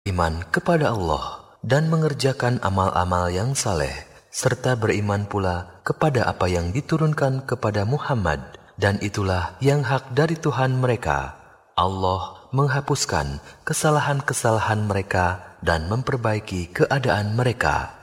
Iman kepada Allah dan mengerjakan amal-amal yang saleh, serta beriman pula kepada apa yang diturunkan kepada Muhammad, dan itulah yang hak dari Tuhan mereka. Allah menghapuskan kesalahan-kesalahan mereka dan memperbaiki keadaan mereka.